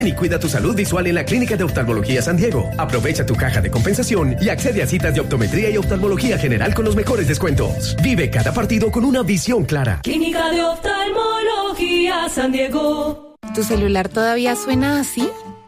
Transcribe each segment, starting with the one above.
Y cuida tu salud visual en la Clínica de Oftalmología San Diego. Aprovecha tu caja de compensación y accede a citas de optometría y oftalmología general con los mejores descuentos. Vive cada partido con una visión clara. Clínica de Oftalmología San Diego. ¿Tu celular todavía suena así?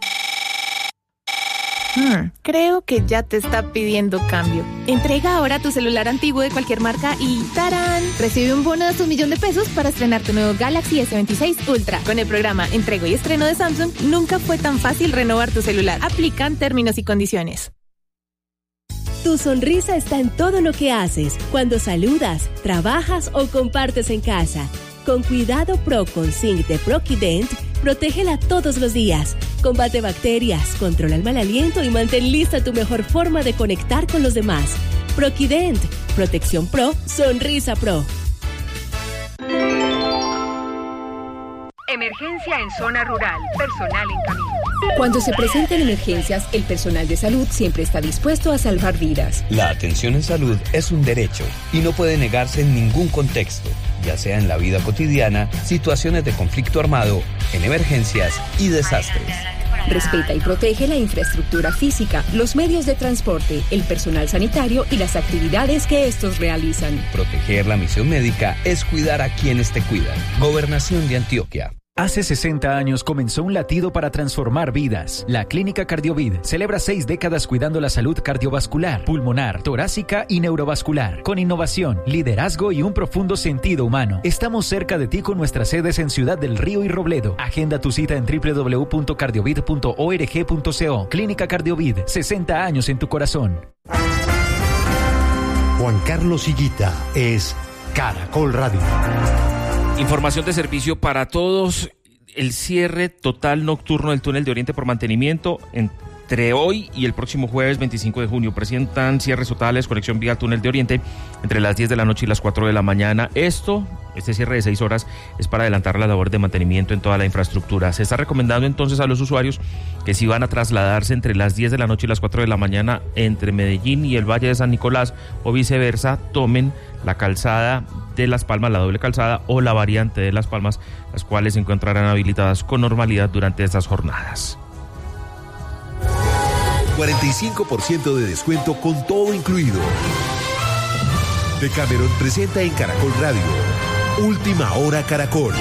Creo que ya te está pidiendo cambio. Entrega ahora tu celular antiguo de cualquier marca y ¡tarán! Recibe un bono de hasta $1.000.000 para estrenar tu nuevo Galaxy S26 Ultra. Con el programa Entrego y Estreno de Samsung, nunca fue tan fácil renovar tu celular. Aplican términos y condiciones. Tu sonrisa está en todo lo que haces, cuando saludas, trabajas o compartes en casa. Con Cuidado Pro con Zinc de Proquident, protégela todos los días. Combate bacterias, controla el mal aliento y mantén lista tu mejor forma de conectar con los demás. Proquident, protección pro, sonrisa pro. Emergencia en zona rural, personal en camino. Cuando se presentan emergencias, el personal de salud siempre está dispuesto a salvar vidas. La atención en salud es un derecho y no puede negarse en ningún contexto, ya sea en la vida cotidiana, situaciones de conflicto armado, en emergencias y desastres. Respeta y protege la infraestructura física, los medios de transporte, el personal sanitario y las actividades que estos realizan. Proteger la misión médica es cuidar a quienes te cuidan. Gobernación de Antioquia. Hace 60 años comenzó un latido para transformar vidas. La Clínica Cardiovid celebra 6 décadas cuidando la salud cardiovascular, pulmonar, torácica y neurovascular. Con innovación, liderazgo y un profundo sentido humano. Estamos cerca de ti con nuestras sedes en Ciudad del Río y Robledo. Agenda tu cita en www.cardiovid.org.co. Clínica Cardiovid, 60 años en tu corazón. Juan Carlos Higuita es Caracol Radio. Información de servicio para todos. El cierre total nocturno del túnel de Oriente por mantenimiento entre hoy y el próximo jueves 25 de junio. Presentan cierres totales, conexión vía túnel de Oriente entre las 10 de la noche y las 4 de la mañana. Este cierre de 6 horas es para adelantar la labor de mantenimiento en toda la infraestructura. Se está recomendando entonces a los usuarios que si van a trasladarse entre las 10 de la noche y las 4 de la mañana entre Medellín y el Valle de San Nicolás o viceversa, tomen la calzada de Las Palmas, la doble calzada o la variante de Las Palmas, las cuales se encontrarán habilitadas con normalidad durante estas jornadas. 45% de descuento con todo incluido. Decameron presenta en Caracol Radio Última Hora Caracol.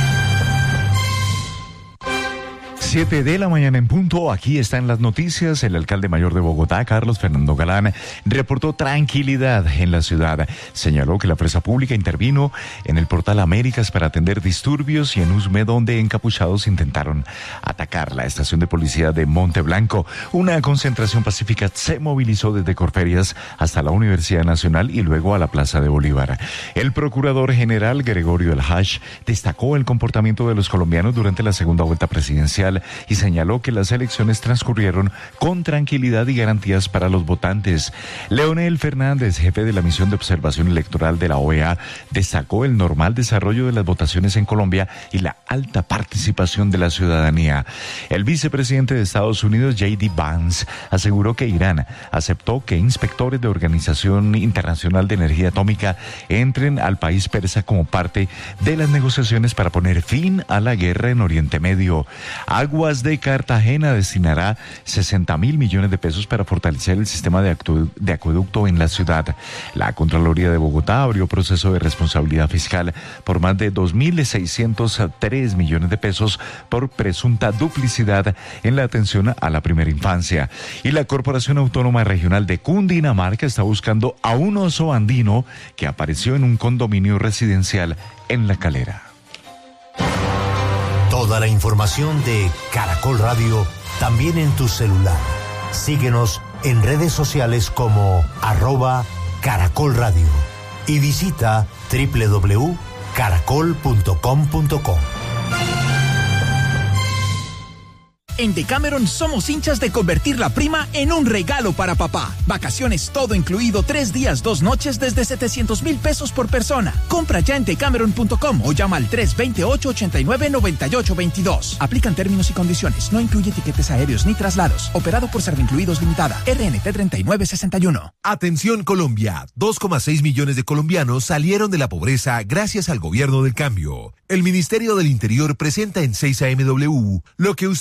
7 de la mañana en punto, aquí están las noticias. El alcalde mayor de Bogotá, Carlos Fernando Galán, reportó tranquilidad en la ciudad. Señaló que la fuerza pública intervino en el portal Américas para atender disturbios y en Usme, donde encapuchados intentaron atacar la estación de policía de Monte Blanco. Una concentración pacífica se movilizó desde Corferias hasta la Universidad Nacional y luego a la Plaza de Bolívar. El procurador general Gregorio El Hash destacó el comportamiento de los colombianos durante la segunda vuelta presidencial y señaló que las elecciones transcurrieron con tranquilidad y garantías para los votantes. Leonel Fernández, jefe de la misión de observación electoral de la OEA, destacó el normal desarrollo de las votaciones en Colombia y la alta participación de la ciudadanía. El vicepresidente de Estados Unidos, J.D. Vance, aseguró que Irán aceptó que inspectores de Organización Internacional de Energía Atómica entren al país persa como parte de las negociaciones para poner fin a la guerra en Oriente Medio. Aguas de Cartagena destinará 60.000 millones de pesos para fortalecer el sistema de acueducto en la ciudad. La Contraloría de Bogotá abrió proceso de responsabilidad fiscal por más de 2.603 millones de pesos por presunta duplicidad en la atención a la primera infancia. Y la Corporación Autónoma Regional de Cundinamarca está buscando a un oso andino que apareció en un condominio residencial en La Calera. Toda la información de Caracol Radio también en tu celular. Síguenos en redes sociales como @Caracol Radio y visita www.caracol.com.co. En Decameron somos hinchas de convertir la prima en un regalo para papá. Vacaciones todo incluido, 3 días, 2 noches desde 700,000 pesos por persona. Compra ya en decameron.com o llama al 328-89-9822. Aplican términos y condiciones. No incluye tiquetes aéreos ni traslados. Operado por Servincluidos Limitada. RNT 3961. Atención Colombia. 2,6 millones de colombianos salieron de la pobreza gracias al gobierno del cambio. El Ministerio del Interior presenta en 6 AMW lo que usted debe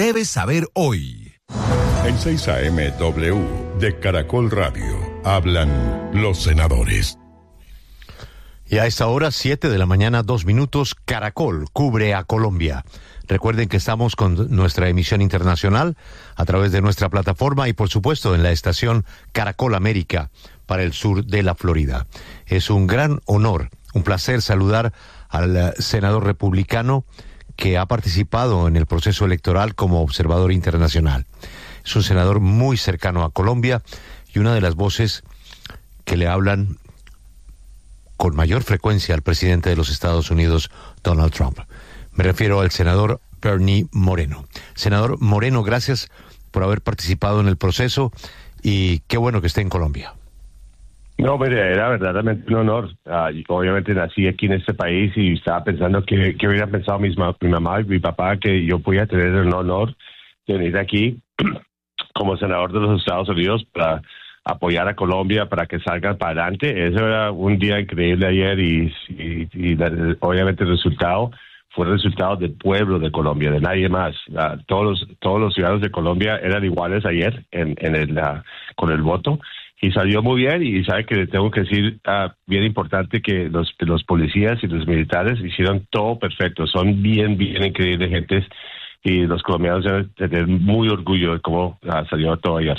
debes saber hoy. En 6 AM W de Caracol Radio hablan los senadores. Y a esta hora, 7 de la mañana, 2 minutos, Caracol cubre a Colombia. Recuerden que estamos con nuestra emisión internacional a través de nuestra plataforma y, por supuesto, en la estación Caracol América para el sur de la Florida. Es un gran honor, un placer saludar al senador republicano que ha participado en el proceso electoral como observador internacional. Es un senador muy cercano a Colombia y una de las voces que le hablan con mayor frecuencia al presidente de los Estados Unidos, Donald Trump. Me refiero al senador Bernie Moreno. Senador Moreno, gracias por haber participado en el proceso y qué bueno que esté en Colombia. No, mire, era verdaderamente un honor. Obviamente nací aquí en este país y estaba pensando que hubieran pensado mi mamá y mi papá que yo podía tener el honor de venir aquí como senador de los Estados Unidos para apoyar a Colombia para que salgan para adelante. Eso era un día increíble ayer y obviamente el resultado fue el resultado del pueblo de Colombia, de nadie más. Todos los ciudadanos de Colombia eran iguales ayer con el voto y salió muy bien. Y sabe que le tengo que decir, bien importante, que los policías y los militares hicieron todo perfecto. Son bien increíbles gentes y los colombianos deben tener muy orgullo de cómo salió todo ayer.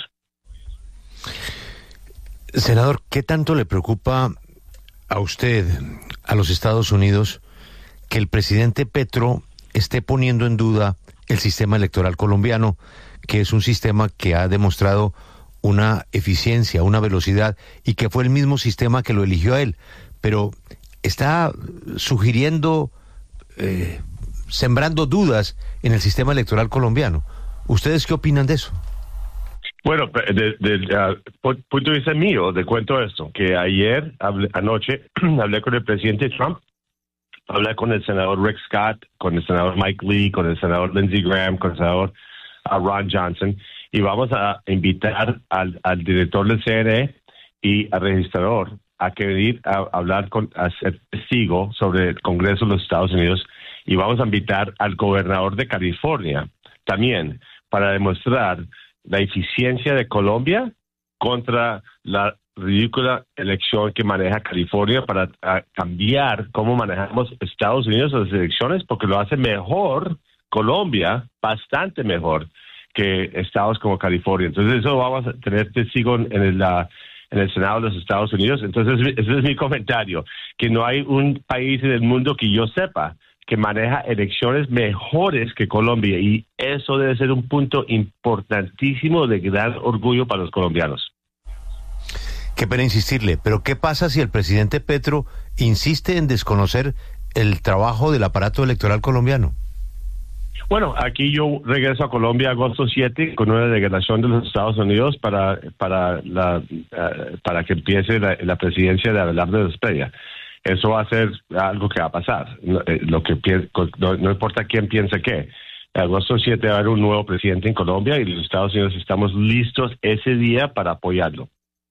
Senador, ¿qué tanto le preocupa a usted, a los Estados Unidos, que el presidente Petro esté poniendo en duda el sistema electoral colombiano, que es un sistema que ha demostrado una eficiencia, una velocidad, y que fue el mismo sistema que lo eligió a él, pero está sugiriendo, sembrando dudas en el sistema electoral colombiano? ¿Ustedes qué opinan de eso? Bueno, por punto de vista mío, te cuento esto, que anoche hablé con el presidente Trump, hablé con el senador Rick Scott, con el senador Mike Lee, con el senador Lindsey Graham, con el senador Ron Johnson, y vamos a invitar al director del CNE y al registrador a que venir a hablar a ser testigo sobre el Congreso de los Estados Unidos, y vamos a invitar al gobernador de California también para demostrar la eficiencia de Colombia contra la ridícula elección que maneja California para cambiar cómo manejamos Estados Unidos en las elecciones, porque lo hace mejor Colombia, bastante mejor que estados como California. Entonces eso vamos a tener testigo en el Senado de los Estados Unidos. Entonces ese es mi comentario, que no hay un país en el mundo que yo sepa que maneja elecciones mejores que Colombia, y eso debe ser un punto importantísimo de gran orgullo para los colombianos. Qué pena insistirle, pero ¿qué pasa si el presidente Petro insiste en desconocer el trabajo del aparato electoral colombiano? Bueno, aquí yo regreso a Colombia agosto 7 con una delegación de los Estados Unidos para que empiece la presidencia de Abelardo Esprella. Eso va a ser algo que va a pasar. No importa quién piense qué. En agosto 7 va a haber un nuevo presidente en Colombia y los Estados Unidos estamos listos ese día para apoyarlo.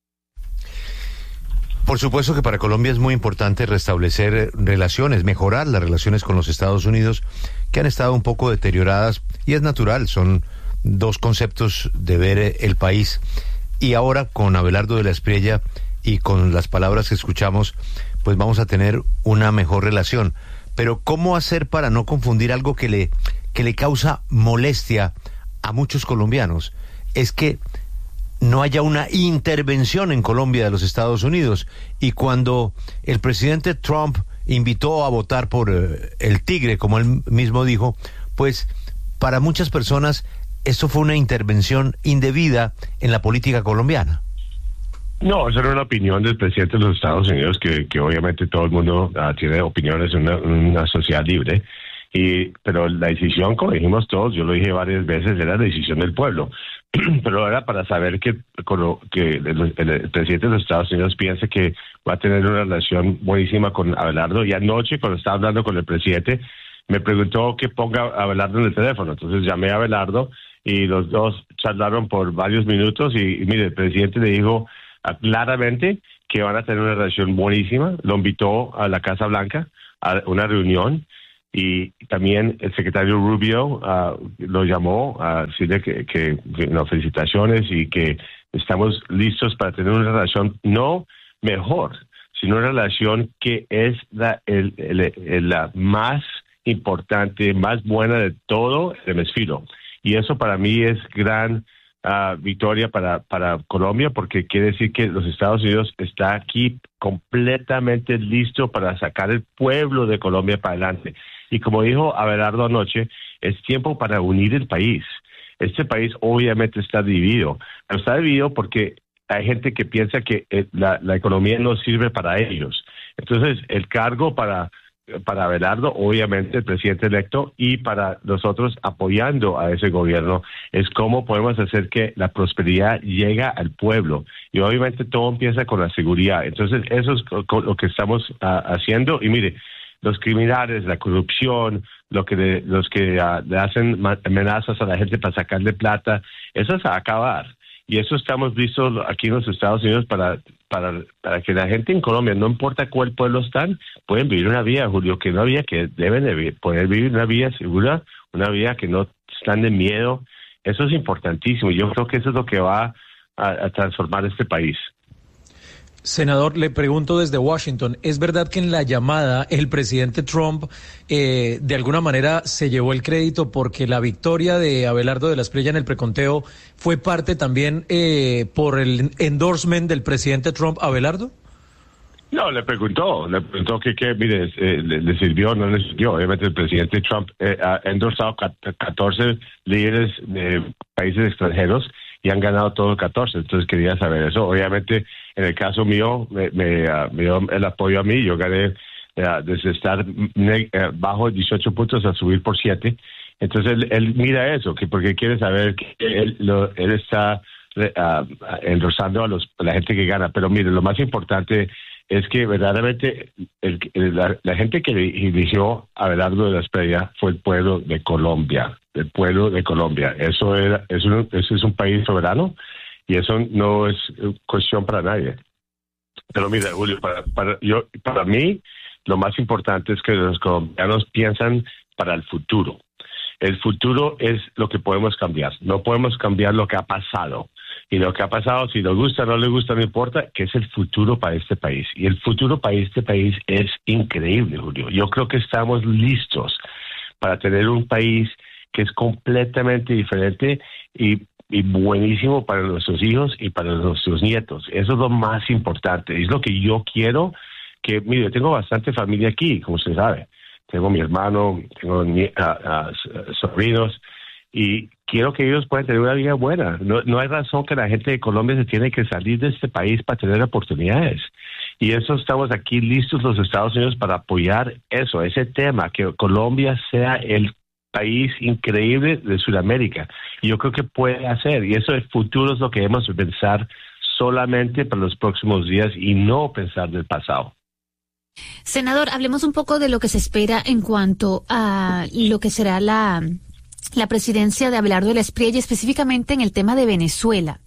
Por supuesto que para Colombia es muy importante restablecer relaciones, mejorar las relaciones con los Estados Unidos, que han estado un poco deterioradas, y es natural, son dos conceptos de ver el país. Y ahora con Abelardo de la Espriella y con las palabras que escuchamos, pues vamos a tener una mejor relación. Pero ¿cómo hacer para no confundir algo que le causa molestia a muchos colombianos? Es que no haya una intervención en Colombia de los Estados Unidos. Y cuando el presidente Trump invitó a votar por el tigre, como él mismo dijo, pues para muchas personas esto fue una intervención indebida en la política colombiana. No, esa era una opinión del presidente de los Estados Unidos, que obviamente todo el mundo tiene opiniones en una sociedad libre, pero la decisión, como dijimos todos, yo lo dije varias veces, era la decisión del pueblo. Pero era para saber que el presidente de los Estados Unidos piensa que va a tener una relación buenísima con Abelardo, y anoche cuando estaba hablando con el presidente me preguntó que ponga a Abelardo en el teléfono. Entonces llamé a Abelardo y los dos charlaron por varios minutos y mire, el presidente le dijo claramente que van a tener una relación buenísima. Lo invitó a la Casa Blanca a una reunión Y también el secretario Rubio lo llamó a decirle que felicitaciones y que estamos listos para tener una relación no mejor, sino una relación que es la más importante, más buena de todo el hemisferio. Y eso para mí es gran victoria para Colombia, porque quiere decir que los Estados Unidos está aquí completamente listo para sacar el pueblo de Colombia para adelante. Y como dijo Abelardo anoche, es tiempo para unir el país. Este país obviamente está dividido, pero está dividido porque hay gente que piensa que la economía no sirve para ellos. Entonces, el cargo para Abelardo, obviamente el presidente electo, y para nosotros apoyando a ese gobierno, es cómo podemos hacer que la prosperidad llegue al pueblo. Y obviamente todo empieza con la seguridad. Entonces, eso es lo que estamos haciendo. Y mire, los criminales, la corrupción, los que le hacen amenazas a la gente para sacarle plata, eso se va a acabar. Y eso estamos listos aquí en los Estados Unidos para que la gente en Colombia, no importa cuál pueblo están, pueden vivir una vida, Julio, que deben de poder vivir una vida segura, una vida que no están de miedo. Eso es importantísimo. Yo creo que eso es lo que va a transformar este país. Senador, le pregunto desde Washington, ¿es verdad que en la llamada el presidente Trump de alguna manera se llevó el crédito porque la victoria de Abelardo de la Espriella en el preconteo fue parte también por el endorsement del presidente Trump a Abelardo? No, le preguntó que mire, le sirvió o no le sirvió. Obviamente el presidente Trump ha endorsado 14 líderes de países extranjeros y han ganado todos 14, entonces quería saber eso. Obviamente, en el caso mío, me dio el apoyo a mí. Yo gané desde estar bajo 18 puntos a subir por 7. Entonces, él mira eso, porque quiere saber que él está endorsando a la gente que gana. Pero mire, lo más importante es que verdaderamente la gente que eligió a Abelardo de la Espriella fue el pueblo de Colombia. El pueblo de Colombia. Eso es un país soberano y eso no es cuestión para nadie. Pero mira, Julio, para mí lo más importante es que los colombianos piensan para el futuro. El futuro es lo que podemos cambiar. No podemos cambiar lo que ha pasado. Y lo que ha pasado, si nos gusta o no le gusta, no importa, que es el futuro para este país. Y el futuro para este país es increíble, Julio. Yo creo que estamos listos para tener un país que es completamente diferente y buenísimo para nuestros hijos y para nuestros nietos. Eso es lo más importante. Es lo que yo quiero. Que mire, yo tengo bastante familia aquí, como usted sabe. Tengo mi hermano, tengo sobrinos, y quiero que ellos puedan tener una vida buena. No hay razón que la gente de Colombia se tiene que salir de este país para tener oportunidades. Y eso estamos aquí listos los Estados Unidos para apoyar eso, ese tema, que Colombia sea el país increíble de Sudamérica. Y yo creo que puede hacer. Y eso, el futuro es lo que debemos pensar solamente para los próximos días y no pensar del pasado. Senador, hablemos un poco de lo que se espera en cuanto a lo que será la presidencia de Abelardo de la Espriella, específicamente en el tema de Venezuela.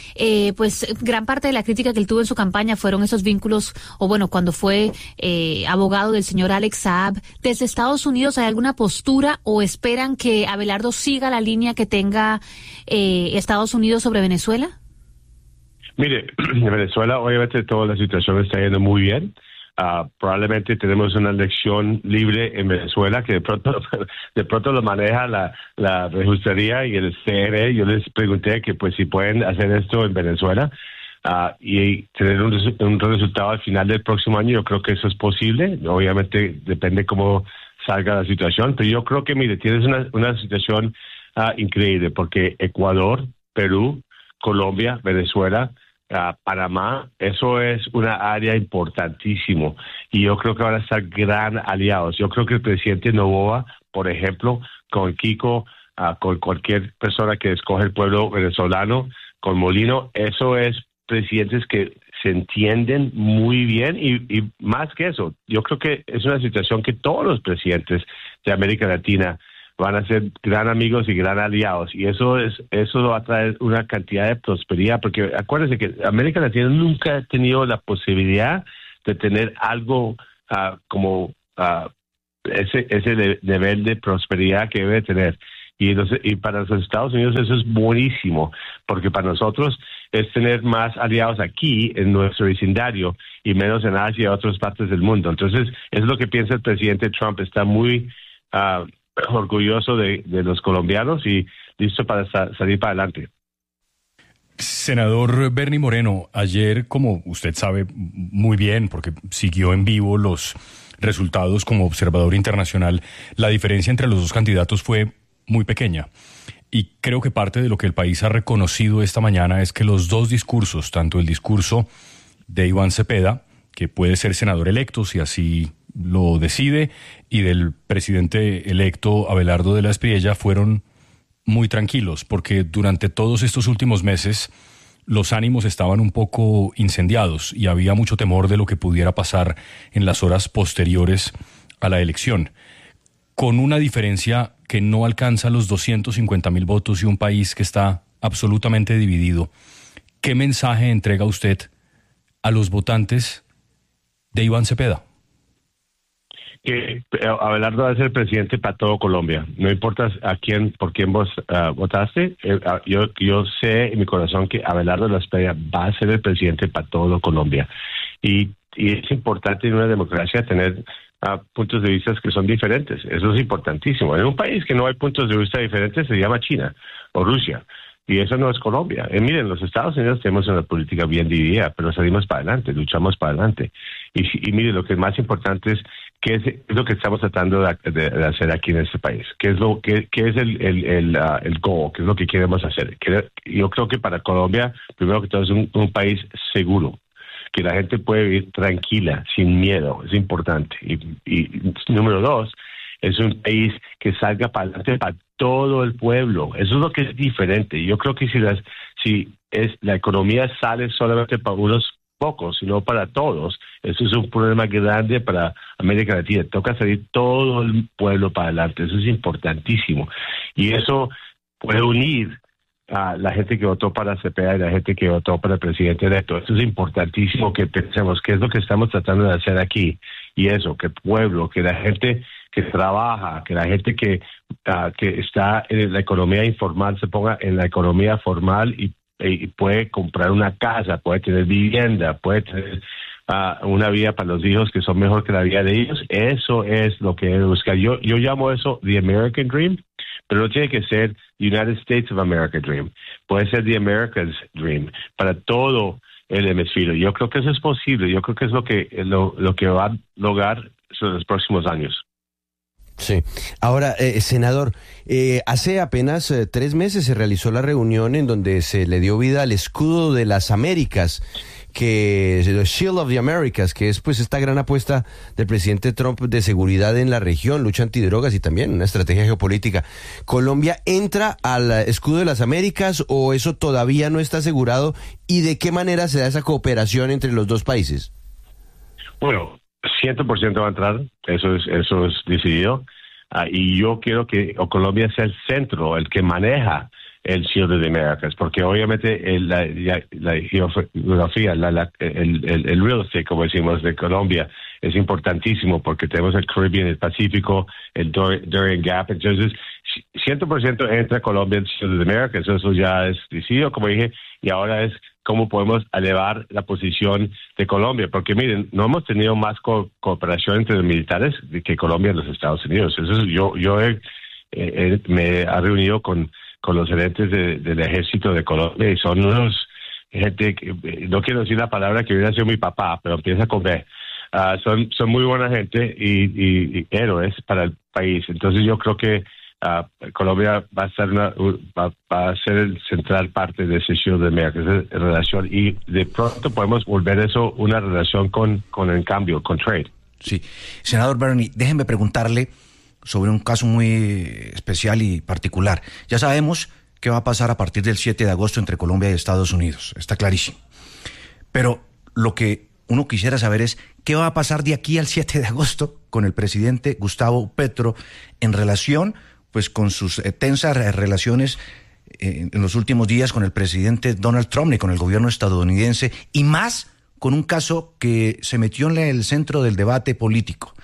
Pues gran parte de la crítica que él tuvo en su campaña fueron esos vínculos, o bueno, cuando fue abogado del señor Alex Saab. ¿Desde Estados Unidos hay alguna postura o esperan que Abelardo siga la línea que tenga Estados Unidos sobre Venezuela? Mire, en Venezuela obviamente toda la situación está yendo muy bien. Probablemente tenemos una elección libre en Venezuela que de pronto lo maneja la registraría y el CNE. Yo les pregunté que pues si pueden hacer esto en Venezuela y tener un resultado al final del próximo año. Yo creo que eso es posible. Obviamente depende cómo salga la situación, pero yo creo que mire, tienes una situación increíble porque Ecuador, Perú, Colombia, Venezuela, Panamá, eso es una área importantísimo y yo creo que van a estar gran aliados. Yo creo que el presidente Noboa, por ejemplo, con Kiko, con cualquier persona que escoge el pueblo venezolano, con Molino, eso es presidentes que se entienden muy bien y más que eso, yo creo que es una situación que todos los presidentes de América Latina van a ser gran amigos y gran aliados, y eso va a traer una cantidad de prosperidad, porque acuérdense que América Latina nunca ha tenido la posibilidad de tener algo como ese nivel de prosperidad que debe tener. Y para los Estados Unidos eso es buenísimo, porque para nosotros es tener más aliados aquí en nuestro vecindario y menos en Asia y otras partes del mundo. Entonces, es lo que piensa el presidente Trump. Está muy orgulloso de los colombianos y listo para salir para adelante. Senador Bernie Moreno, ayer, como usted sabe muy bien, porque siguió en vivo los resultados como observador internacional, la diferencia entre los dos candidatos fue muy pequeña. Y creo que parte de lo que el país ha reconocido esta mañana es que los dos discursos, tanto el discurso de Iván Cepeda, que puede ser senador electo si así lo decide, y del presidente electo Abelardo de la Espriella, fueron muy tranquilos, porque durante todos estos últimos meses los ánimos estaban un poco incendiados y había mucho temor de lo que pudiera pasar en las horas posteriores a la elección. Con una diferencia que no alcanza los 250,000 votos y un país que está absolutamente dividido, ¿qué mensaje entrega usted a los votantes de Iván Cepeda? Que Abelardo va a ser presidente para todo Colombia. No importa por quién vos votaste. Yo sé en mi corazón que Abelardo de la Espriella va a ser el presidente para todo Colombia. Y es importante en una democracia tener puntos de vista que son diferentes. Eso es importantísimo. En un país que no hay puntos de vista diferentes se llama China o Rusia. Y eso no es Colombia. Miren, los Estados Unidos tenemos una política bien dividida, pero salimos para adelante, luchamos para adelante. Y miren, lo que es más importante es qué es lo que estamos tratando de hacer aquí en este país. ¿Qué es el goal? ¿Qué es lo que queremos hacer? Yo creo que para Colombia, primero que todo, es un país seguro, que la gente puede vivir tranquila, sin miedo. Es importante. Y número dos, es un país que salga para adelante para todo el pueblo. Eso es lo que es diferente. Yo creo que si la economía sale solamente para unos pocos, sino para todos, eso es un problema grande para América Latina. Toca salir todo el pueblo para adelante. Eso es importantísimo. Y eso puede unir a la gente que votó para Cepeda y la gente que votó para el presidente electo. Eso es importantísimo que pensemos qué es lo que estamos tratando de hacer aquí. Y eso, que el pueblo, que la gente que trabaja, que la gente que está en la economía informal se ponga en la economía formal y puede comprar una casa, puede tener vivienda, puede tener una vida para los hijos que son mejor que la vida de ellos. Eso es lo que debe buscar. Yo llamo eso the American Dream, pero no tiene que ser United States of America Dream. Puede ser the America's Dream para todo el hemisferio. Yo creo que eso es posible. Yo creo que es lo que va a lograr en los próximos años. Sí. Ahora, senador, hace apenas 3 meses se realizó la reunión en donde se le dio vida al escudo de las Américas, que es el Shield of the Americas, que es pues esta gran apuesta del presidente Trump de seguridad en la región, lucha antidrogas y también una estrategia geopolítica. ¿Colombia entra al escudo de las Américas o eso todavía no está asegurado? ¿Y de qué manera se da esa cooperación entre los dos países? Bueno, 100% va a entrar, eso es decidido, y yo quiero que Colombia sea el centro, el que maneja el Shield of the Americas, porque obviamente la geografía, el real estate, como decimos, de Colombia es importantísimo porque tenemos el Caribbean, el Pacífico, el Darien Gap. Entonces 100% entra Colombia en el Shield of the Americas. Eso ya es decidido, como dije, y ahora es cómo podemos elevar la posición de Colombia, porque miren, no hemos tenido más cooperación entre los militares que Colombia y los Estados Unidos. Eso es, me he reunido con los gerentes del ejército de Colombia y son unos gente que, no quiero decir la palabra que hubiera sido mi papá, pero empieza con B. Son muy buena gente y héroes para el país. Entonces yo creo que Colombia va a ser el central parte de ese Shield of America, esa relación, y de pronto podemos volver eso una relación con el cambio, con trade. Sí. Senador Bernie, déjenme preguntarle sobre un caso muy especial y particular. Ya sabemos qué va a pasar a partir del 7 de agosto entre Colombia y Estados Unidos, está clarísimo. Pero lo que uno quisiera saber es qué va a pasar de aquí al 7 de agosto con el presidente Gustavo Petro en relación pues con sus tensas relaciones en los últimos días con el presidente Donald Trump y con el gobierno estadounidense, y más con un caso que se metió en el centro del debate político,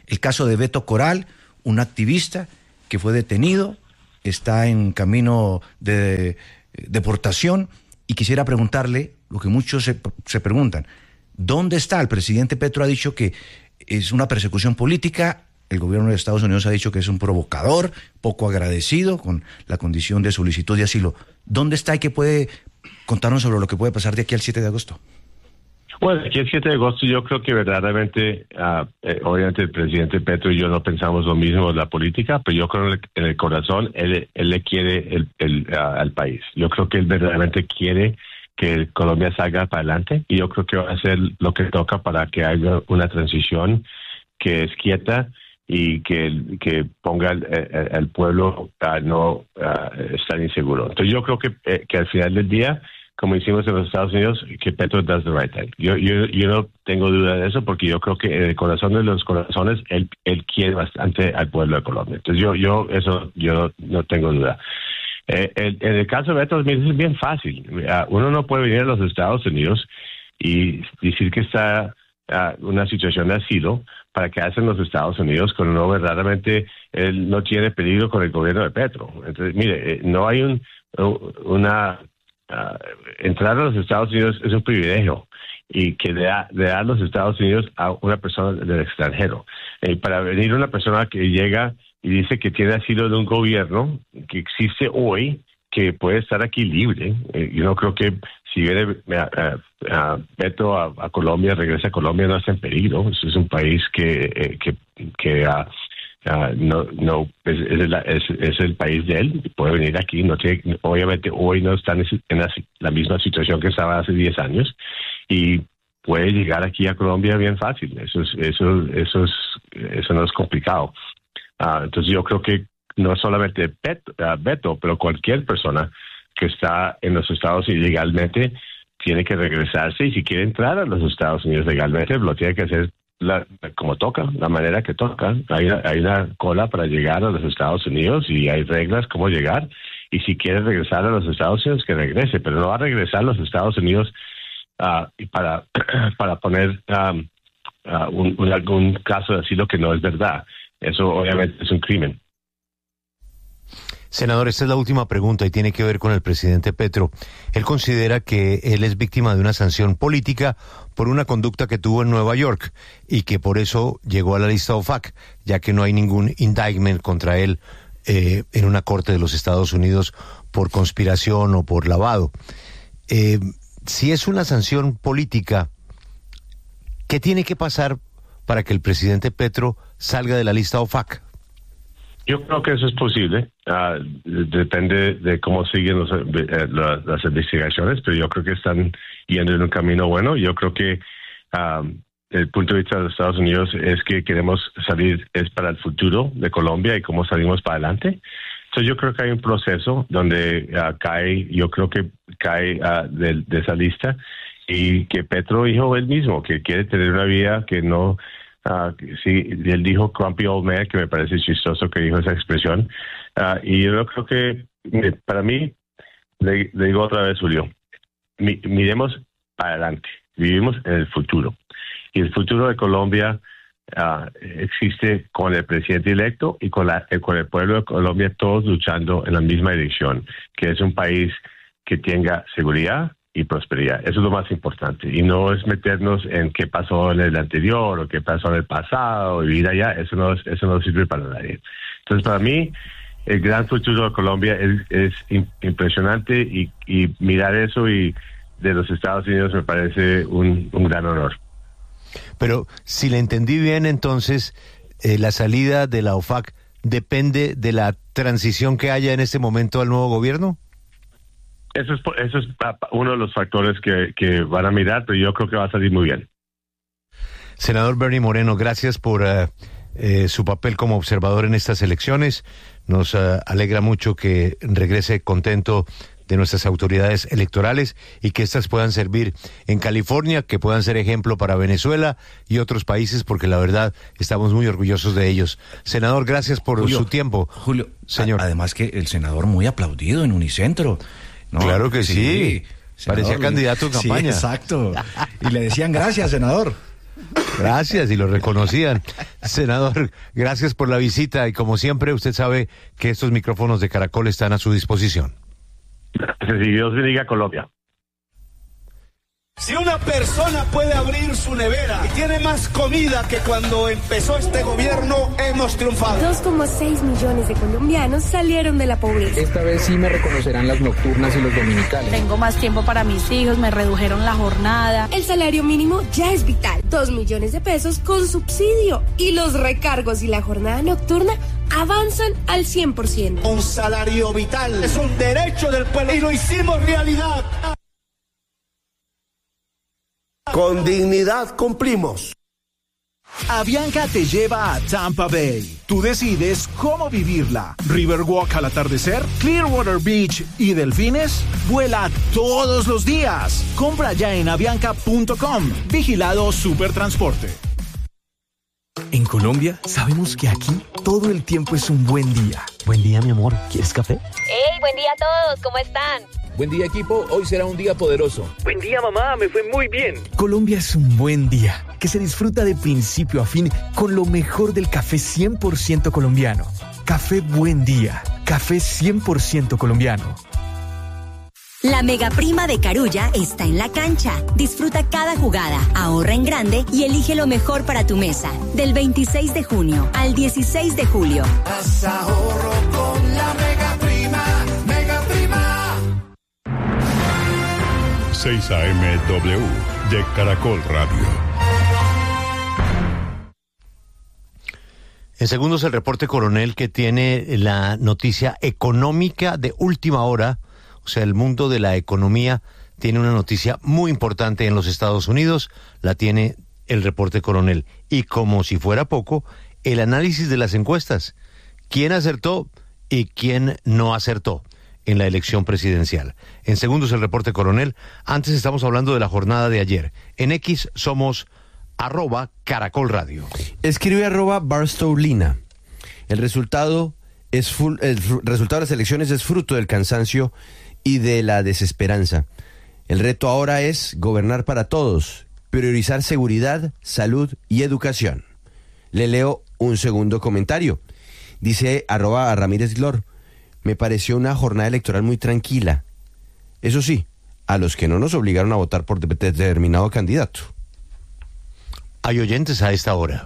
El caso de Beto Coral, un activista que fue detenido, está en camino de deportación, y quisiera preguntarle lo que muchos se preguntan: ¿dónde está? El presidente Petro ha dicho que es una persecución política, el gobierno de Estados Unidos ha dicho que es un provocador, poco agradecido con la condición de solicitud de asilo. ¿Dónde está y qué puede contarnos sobre lo que puede pasar de aquí al 7 de agosto? Bueno, aquí el 7 de agosto yo creo que verdaderamente, obviamente el presidente Petro y yo no pensamos lo mismo en la política, pero yo creo que en el corazón él le quiere al país. Yo creo que él verdaderamente quiere que Colombia salga para adelante, y yo creo que va a hacer lo que toca para que haya una transición que es quieta y que ponga al pueblo a no estar inseguro. Entonces yo creo que al final del día, como hicimos en los Estados Unidos, que Petro does the right thing. Yo no tengo duda de eso, porque yo creo que en el corazón de los corazones él quiere bastante al pueblo de Colombia. Entonces yo no tengo duda. En el caso de Beto, es bien fácil. Uno no puede venir a los Estados Unidos y decir que está una situación de asilo para que hacen los Estados Unidos cuando no verdaderamente él no tiene peligro con el gobierno de Petro. Entonces, mire, no hay entrar a los Estados Unidos es un privilegio, y que le da a los Estados Unidos a una persona del extranjero. Para venir una persona que llega y dice que tiene asilo de un gobierno que existe hoy, que puede estar aquí libre. Yo no creo que si viene Beto a Colombia, regresa a Colombia, no está en peligro. Es un país que es el país de él, puede venir aquí. Obviamente hoy no está en la misma situación que estaba hace 10 años, y puede llegar aquí a Colombia bien fácil. Eso no es complicado. Entonces yo creo que no solamente Beto, pero cualquier persona que está en los Estados Unidos legalmente tiene que regresarse, y si quiere entrar a los Estados Unidos legalmente, lo tiene que hacer como toca, la manera que toca. Hay una cola para llegar a los Estados Unidos, y hay reglas cómo llegar, y si quiere regresar a los Estados Unidos, que regrese, pero no va a regresar a los Estados Unidos para poner algún caso de asilo que no es verdad. Eso obviamente es un crimen. Senador, esta es la última pregunta y tiene que ver con el presidente Petro. Él considera que él es víctima de una sanción política por una conducta que tuvo en Nueva York, y que por eso llegó a la lista OFAC, ya que no hay ningún indictment contra él en una corte de los Estados Unidos por conspiración o por lavado. Si es una sanción política, ¿qué tiene que pasar para que el presidente Petro salga de la lista OFAC? Yo creo que eso es posible. Depende de cómo siguen las investigaciones, pero yo creo que están yendo en un camino bueno. Yo creo que el punto de vista de los Estados Unidos es que queremos salir, es para el futuro de Colombia y cómo salimos para adelante. Entonces yo creo que hay un proceso donde cae de esa lista, y que Petro dijo él mismo que quiere tener una vida que no... sí, él dijo grumpy old man, que me parece chistoso que dijo esa expresión, y yo creo que para mí, le digo otra vez, Julio, miremos para adelante, vivimos en el futuro, y el futuro de Colombia existe con el presidente electo y con el pueblo de Colombia, todos luchando en la misma dirección, que es un país que tenga seguridad y prosperidad. Eso es lo más importante, y no es meternos en qué pasó en el anterior o qué pasó en el pasado y vivir allá. Eso no sirve para nadie. Entonces, para mí, el gran futuro de Colombia es impresionante, y mirar eso y de los Estados Unidos me parece un gran honor. Pero si le entendí bien, entonces la salida de la OFAC depende de la transición que haya en este momento al nuevo gobierno. Eso es uno de los factores que van a mirar, pero yo creo que va a salir muy bien. Senador Bernie Moreno, gracias por su papel como observador en estas elecciones. Nos alegra mucho que regrese contento de nuestras autoridades electorales, y que estas puedan servir en California, que puedan ser ejemplo para Venezuela y otros países, porque la verdad estamos muy orgullosos de ellos. Senador, gracias por su tiempo. Julio, señor. Además que el senador muy aplaudido en Unicentro, ¿no? Claro que sí. Parecía candidato en campaña. Sí, exacto. Y le decían gracias, senador. Gracias, y lo reconocían. Senador, gracias por la visita y como siempre usted sabe que estos micrófonos de Caracol están a su disposición. Gracias y Dios bendiga a Colombia. Si una persona puede abrir su nevera y tiene más comida que cuando empezó este gobierno, hemos triunfado. 2,6 millones de colombianos salieron de la pobreza. Esta vez sí me reconocerán las nocturnas y los dominicales. Tengo más tiempo para mis hijos, me redujeron la jornada. El salario mínimo ya es vital. 2 millones de pesos con subsidio. Y los recargos y la jornada nocturna avanzan al 100%. Un salario vital es un derecho del pueblo y lo hicimos realidad. Con dignidad cumplimos. Avianca te lleva a Tampa Bay. Tú decides cómo vivirla. Riverwalk al atardecer, Clearwater Beach y delfines. Vuela todos los días. Compra ya en avianca.com. Vigilado Supertransporte. En Colombia sabemos que aquí todo el tiempo es un buen día. Buen día, mi amor. ¿Quieres café? ¡Hey! Buen día a todos. ¿Cómo están? Buen día, equipo. Hoy será un día poderoso. Buen día, mamá. Me fue muy bien. Colombia es un buen día que se disfruta de principio a fin con lo mejor del café 100% colombiano. Café Buen Día. Café 100% colombiano. La mega prima de Carulla está en la cancha. Disfruta cada jugada, ahorra en grande y elige lo mejor para tu mesa. Del 26 de junio al 16 de julio. Haz ahorro con la mega prima. Mega prima. 6 AM/W de Caracol Radio. En segundos el reporte coronel que tiene la noticia económica de última hora. O sea, el mundo de la economía tiene una noticia muy importante en los Estados Unidos, la tiene el reporte coronel. Y como si fuera poco, el análisis de las encuestas. ¿Quién acertó y quién no acertó en la elección presidencial? En segundos el reporte coronel. Antes estamos hablando de la jornada de ayer. En X somos @Caracol Radio. Escribe @Barstowlina. El resultado de las elecciones es fruto del cansancio y de la desesperanza. El reto ahora es gobernar para todos, priorizar seguridad, salud y educación. Le leo un segundo comentario. Dice @RamírezGlor, me pareció una jornada electoral muy tranquila. Eso sí, a los que no nos obligaron a votar por determinado candidato. Hay oyentes a esta hora.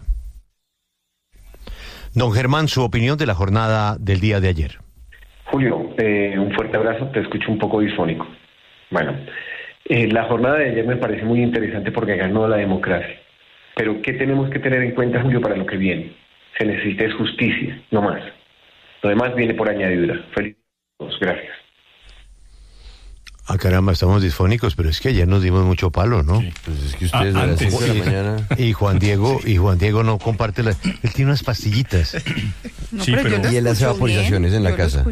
Don Germán, su opinión de la jornada del día de ayer. Julio, un fuerte abrazo, te escucho un poco disfónico. Bueno, la jornada de ayer me parece muy interesante porque ganó la democracia. Pero ¿qué tenemos que tener en cuenta, Julio, para lo que viene? Se necesita es justicia, no más. Lo demás viene por añadidura. Feliz día a todos, gracias. Ah, caramba, estamos disfónicos, pero es que ayer nos dimos mucho palo, ¿no? Sí. Pues es que ustedes de las 5 de la mañana... Y Juan Diego no comparte él tiene unas pastillitas. No, sí, pero y él hace vaporizaciones en la casa.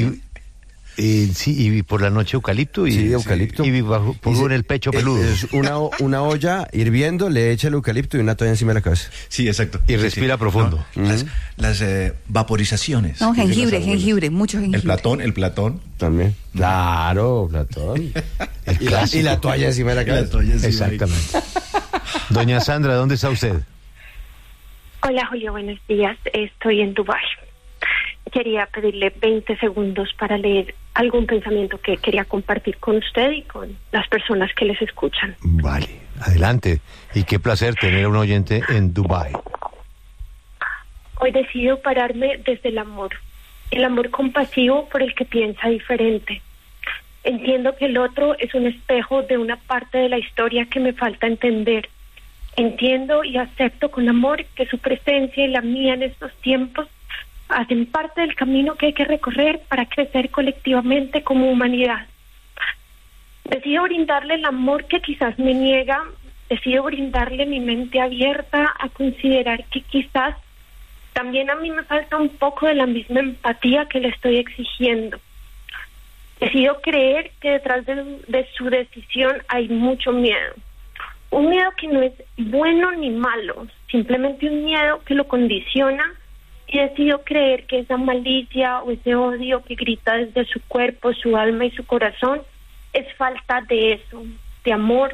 Y por la noche eucalipto y eucalipto. Y pongo en el pecho peludo. Es una olla hirviendo, le echa el eucalipto y una toalla encima de la cabeza. Sí, exacto. Y respira profundo. No, las vaporizaciones. No, jengibre, mucho jengibre. El Platón. También. Claro, Platón. Y la toalla encima de la cabeza. Exactamente. Doña Sandra, ¿dónde está usted? Hola, Julio, buenos días. Estoy en Dubái. Quería pedirle 20 segundos para leer algún pensamiento que quería compartir con usted y con las personas que les escuchan. Vale, adelante. Y qué placer tener a un oyente en Dubái. Hoy decido pararme desde el amor compasivo por el que piensa diferente. Entiendo que el otro es un espejo de una parte de la historia que me falta entender. Entiendo y acepto con amor que su presencia y la mía en estos tiempos hacen parte del camino que hay que recorrer para crecer colectivamente como humanidad. Decido brindarle el amor que quizás me niega, decido brindarle mi mente abierta a considerar que quizás también a mí me falta un poco de la misma empatía que le estoy exigiendo. Decido creer que detrás de su decisión hay mucho miedo. Un miedo que no es bueno ni malo, simplemente un miedo que lo condiciona. Y decido creer que esa malicia o ese odio que grita desde su cuerpo, su alma y su corazón es falta de eso, de amor,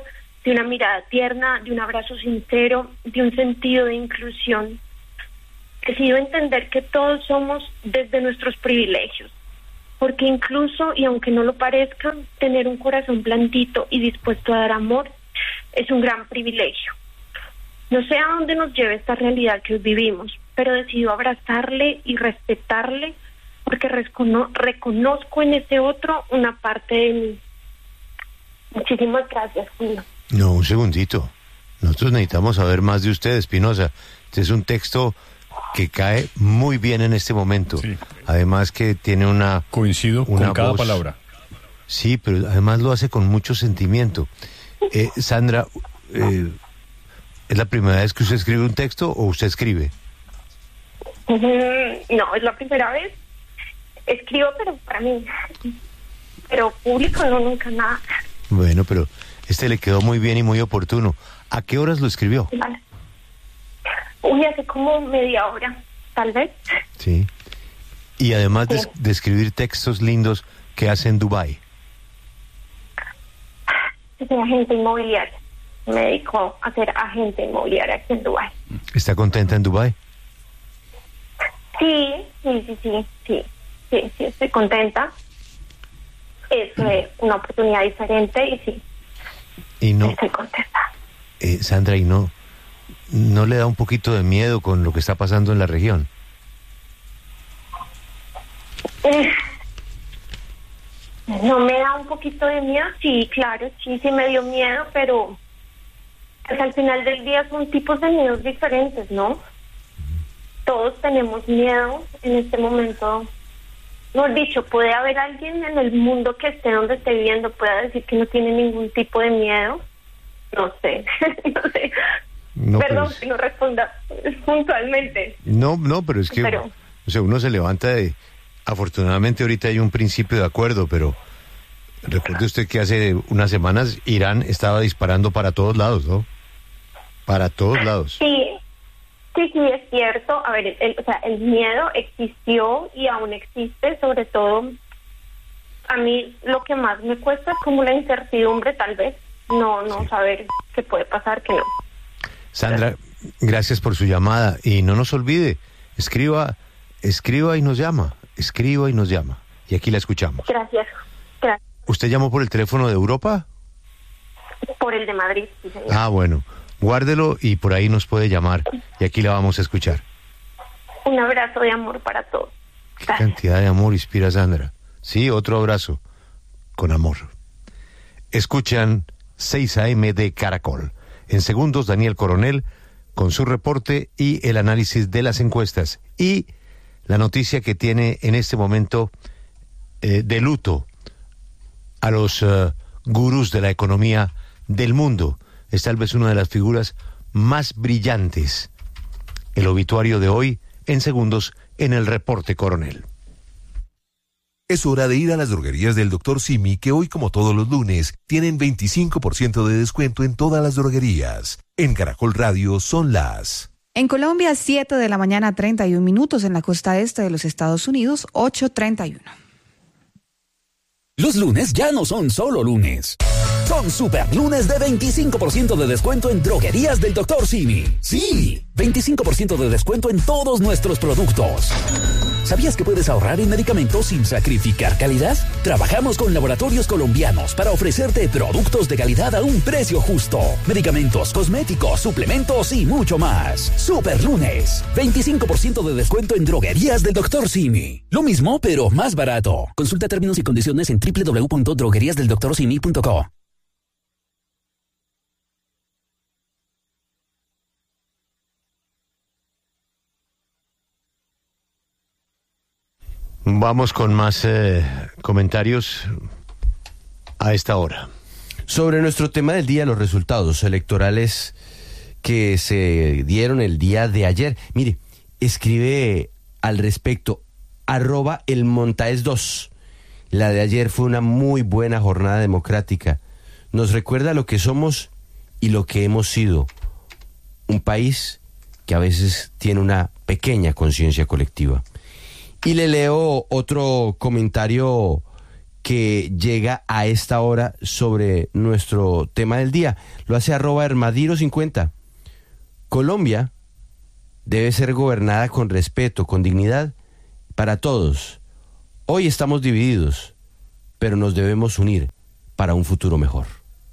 de una mirada tierna, de un abrazo sincero, de un sentido de inclusión. Decido entender que todos somos desde nuestros privilegios, porque incluso, y aunque no lo parezca, tener un corazón blandito y dispuesto a dar amor es un gran privilegio. No sé a dónde nos lleve esta realidad que hoy vivimos, pero decido abrazarle y respetarle porque reconozco en ese otro una parte de mí. Muchísimas gracias, Julio. No, un segundito. Nosotros necesitamos saber más de usted, Espinosa. Este es un texto que cae muy bien en este momento. Sí. Además que tiene una... Coincido con cada palabra. Sí, pero además lo hace con mucho sentimiento. Sandra, ¿es la primera vez que usted escribe un texto o usted escribe? No, es la primera vez. Escribo, pero para mí. Pero público no, nunca nada. Bueno, pero este le quedó muy bien y muy oportuno. ¿A qué horas lo escribió? Vale. Uy, hace como media hora, tal vez. Sí. Y además de escribir textos lindos, ¿qué hace en Dubái? Soy agente inmobiliario. Me dedico a ser agente inmobiliario aquí en Dubái. ¿Está contenta en Dubái? Sí, estoy contenta. Es una oportunidad diferente y sí. Y no, estoy contenta. Sandra, ¿y no le da un poquito de miedo con lo que está pasando en la región? No me da un poquito de miedo, sí, claro, sí me dio miedo, pero pues, al final del día son tipos de miedos diferentes, ¿no? Todos tenemos miedo en este momento. No dicho, puede haber alguien en el mundo que esté donde esté viviendo, pueda decir que no tiene ningún tipo de miedo. No sé, no sé. No, perdón, pues, que no responda puntualmente. No, pero es que o sea, uno se levanta de... Afortunadamente ahorita hay un principio de acuerdo, pero recuerde usted que hace unas semanas Irán estaba disparando para todos lados, ¿no? Para todos lados. Sí, es cierto. A ver, el miedo existió y aún existe, sobre todo a mí lo que más me cuesta es como la incertidumbre, tal vez, no saber qué puede pasar, que no. Sandra, gracias por su llamada y no nos olvide, escriba y nos llama. Escriba y nos llama. Y aquí la escuchamos. Gracias. ¿Usted llamó por el teléfono de Europa? Por el de Madrid, sí, señor. Ah, bueno. Guárdelo y por ahí nos puede llamar. Y aquí la vamos a escuchar. Un abrazo de amor para todos. ¿Qué cantidad de amor inspira Sandra? Sí, otro abrazo. Con amor. Escuchan 6 AM de Caracol. En segundos, Daniel Coronel con su reporte y el análisis de las encuestas. Y la noticia que tiene en este momento de luto a los gurús de la economía del mundo. Es tal vez una de las figuras más brillantes. El obituario de hoy, en segundos, en el reporte Coronel. Es hora de ir a las droguerías del Dr. Simi, que hoy, como todos los lunes, tienen 25% de descuento en todas las droguerías. En Caracol Radio son las... En Colombia, 7 de la mañana, 31 minutos. En la costa este de los Estados Unidos, 8:31. Los lunes ya no son solo lunes. Son super lunes de 25% de descuento en droguerías del Dr. Simi. Sí, 25% de descuento en todos nuestros productos. ¿Sabías que puedes ahorrar en medicamentos sin sacrificar calidad? Trabajamos con laboratorios colombianos para ofrecerte productos de calidad a un precio justo. Medicamentos, cosméticos, suplementos y mucho más. Super lunes, 25% de descuento en droguerías del Dr. Simi. Lo mismo, pero más barato. Consulta términos y condiciones en www.drogueriasdeldoctorsimi.co. Vamos con más comentarios a esta hora. Sobre nuestro tema del día, los resultados electorales que se dieron el día de ayer. Mire, escribe al respecto, @elmontaes2. La de ayer fue una muy buena jornada democrática. Nos recuerda lo que somos y lo que hemos sido. Un país que a veces tiene una pequeña conciencia colectiva. Y le leo otro comentario que llega a esta hora sobre nuestro tema del día. Lo hace @Hermadiro50. Colombia debe ser gobernada con respeto, con dignidad para todos. Hoy estamos divididos, pero nos debemos unir para un futuro mejor.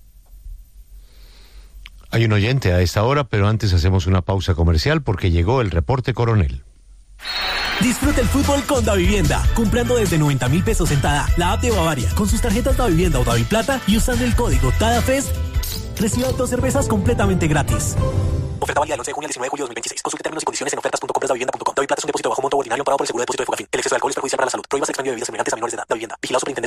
Hay un oyente a esta hora, pero antes hacemos una pausa comercial porque llegó el reporte coronel. Disfruta el fútbol con Davivienda, comprando desde 90.000 pesos en Tada, la app de Bavaria, con sus tarjetas Davivienda o Daviplata y usando el código TADAFEST, reciba 2 cervezas completamente gratis. Oferta válida del 11 de junio al 19 de julio de 2026. Consulte términos y condiciones en ofertas.comprasdavivienda.com. Daviplata es un depósito bajo monto ordinario amparado por el seguro de depósito de Fogafín. El exceso de alcohol es perjudicial para la salud. Prohíbas el expendio de bebidas semejantes a menores de edad. Davivienda. Vigilado Superintendencia